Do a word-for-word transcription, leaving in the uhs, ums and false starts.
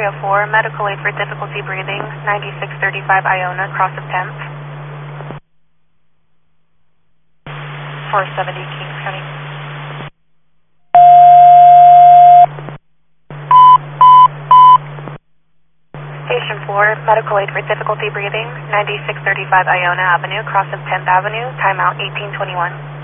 Area four, medical aid for difficulty breathing, ninety-six thirty-five Iona, cross of tenth. four seventy Kings County. Station four, medical aid for difficulty breathing, ninety-six thirty-five Iona Avenue, cross of tenth Avenue, timeout eighteen twenty-one.